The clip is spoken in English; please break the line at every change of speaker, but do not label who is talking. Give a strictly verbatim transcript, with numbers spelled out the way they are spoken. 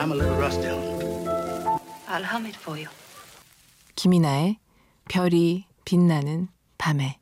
I'm a little rusty on it.
I'll hum it for you.
김이나의 별이 빛나는 밤에.